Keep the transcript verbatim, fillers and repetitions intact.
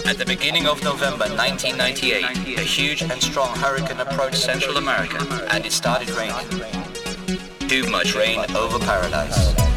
At the beginning of November nineteen ninety-eight, a huge and strong hurricane approached Central America, and it started raining. Too much rain over paradise.